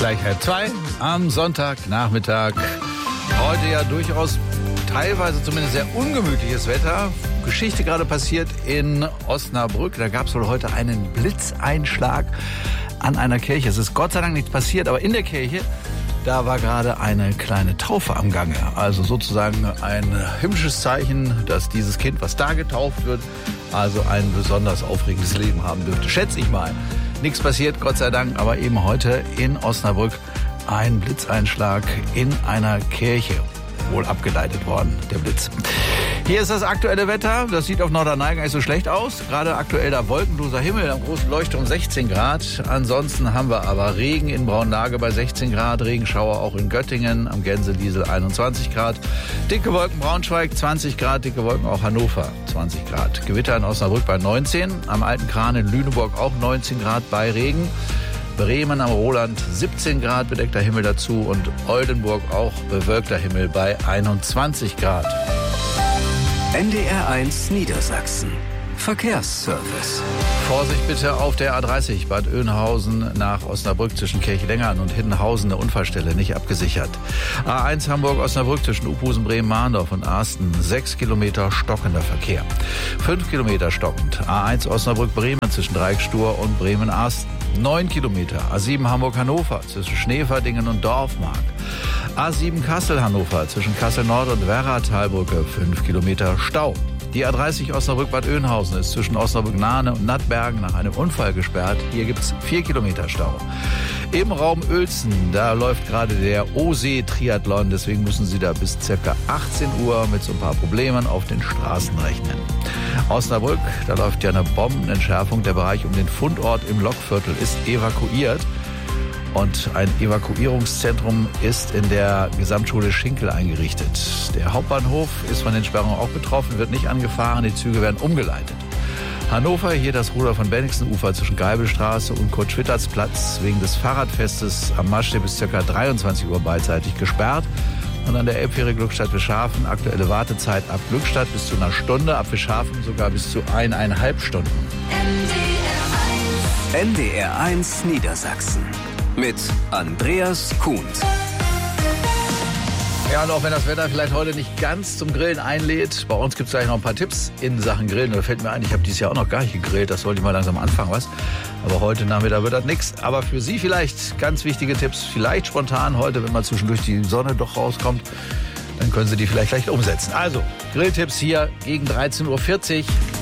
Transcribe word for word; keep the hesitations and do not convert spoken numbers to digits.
Gleich halb zwei am Sonntagnachmittag. Heute ja durchaus teilweise zumindest sehr ungemütliches Wetter. Geschichte gerade passiert in Osnabrück. Da gab es wohl heute einen Blitzeinschlag an einer Kirche. Es ist Gott sei Dank nichts passiert, aber in der Kirche, da war gerade eine kleine Taufe am Gange. Also sozusagen ein himmlisches Zeichen, dass dieses Kind, was da getauft wird, also ein besonders aufregendes Leben haben dürfte. Schätze ich mal. Nichts passiert, Gott sei Dank, aber eben heute in Osnabrück ein Blitzeinschlag in einer Kirche. Wohl abgeleitet worden, der Blitz. Hier ist das aktuelle Wetter. Das sieht auf Norderney gar nicht so schlecht aus. Gerade aktuell da wolkenloser Himmel, am großen Leuchtturm sechzehn Grad. Ansonsten haben wir aber Regen in Braunlage bei sechzehn Grad, Regenschauer auch in Göttingen, am Gänseliesel einundzwanzig Grad. Dicke Wolken Braunschweig zwanzig Grad, dicke Wolken auch Hannover zwanzig Grad. Gewitter in Osnabrück bei neunzehn, am Alten Kran in Lüneburg auch neunzehn Grad bei Regen. Bremen am Roland siebzehn Grad, bedeckter Himmel dazu und Oldenburg auch bewölkter Himmel bei einundzwanzig Grad. N D R eins Niedersachsen. Verkehrsservice. Vorsicht bitte auf der A dreißig Bad Oeynhausen nach Osnabrück zwischen Kirchlengern und Hiddenhausen, eine Unfallstelle nicht abgesichert. A eins Hamburg-Osnabrück zwischen Uphusen, Bremen-Mahndorf und Arsten, sechs Kilometer stockender Verkehr. fünf Kilometer stockend. A eins Osnabrück-Bremen zwischen Dreikstur und Bremen-Arsten. neun Kilometer. A sieben Hamburg-Hannover zwischen Schneverdingen und Dorfmark. A sieben Kassel-Hannover zwischen Kassel-Nord und Werratalbrücke, fünf Kilometer Stau. Die A dreißig Osnabrück-Bad Oeynhausen ist zwischen Osnabrück-Nahne und Nattbergen nach einem Unfall gesperrt. Hier gibt's vier Kilometer Stau. Im Raum Uelzen, da läuft gerade der O-See-Triathlon. Deswegen müssen Sie da bis ca. achtzehn Uhr mit so ein paar Problemen auf den Straßen rechnen. Osnabrück, da läuft ja eine Bombenentschärfung. Der Bereich um den Fundort im Lokviertel ist evakuiert. Und ein Evakuierungszentrum ist in der Gesamtschule Schinkel eingerichtet. Der Hauptbahnhof ist von den Sperrungen auch betroffen, wird nicht angefahren, die Züge werden umgeleitet. Hannover, hier das Ruder von Bennigsenufer zwischen Geibelstraße und Kurt-Schwitters-Platz wegen des Fahrradfestes am Maschsee bis ca. dreiundzwanzig Uhr beidseitig gesperrt. Und an der Elbfähre Glückstadt-Wischhafen aktuelle Wartezeit ab Glückstadt bis zu einer Stunde, ab Wischhafen sogar bis zu eineinhalb Stunden. N D R eins Niedersachsen. Mit Andreas Kuhns. Ja, und auch wenn das Wetter vielleicht heute nicht ganz zum Grillen einlädt, bei uns gibt es gleich noch ein paar Tipps in Sachen Grillen. Da fällt mir ein, ich habe dieses Jahr auch noch gar nicht gegrillt, das sollte ich mal langsam anfangen, was? Aber heute Nachmittag wird das nichts. Aber für Sie vielleicht ganz wichtige Tipps, vielleicht spontan heute, wenn mal zwischendurch die Sonne doch rauskommt, dann können Sie die vielleicht gleich umsetzen. Also, Grilltipps hier gegen dreizehn Uhr vierzig.